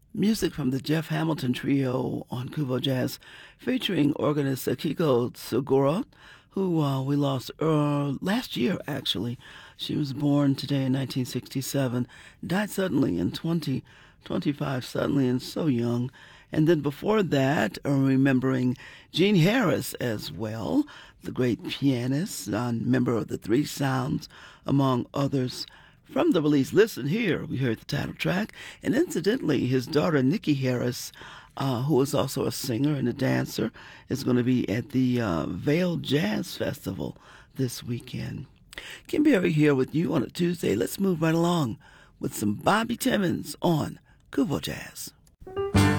Music from the Jeff Hamilton Trio on Kubo Jazz, featuring organist Akiko Tsugura, who we lost last year, actually. She was born today in 1967, died suddenly in 2025, suddenly and so young. And then before that, remembering Gene Harris as well, the great pianist, member of the Three Sounds, among others. From the release Listen Here, we heard the title track. And incidentally, his daughter, Nikki Harris, who is also a singer and a dancer, is going to be at the Vail Jazz Festival this weekend. Kim Berry here with you on a Tuesday. Let's move right along with some Bobby Timmons on Kubo Jazz.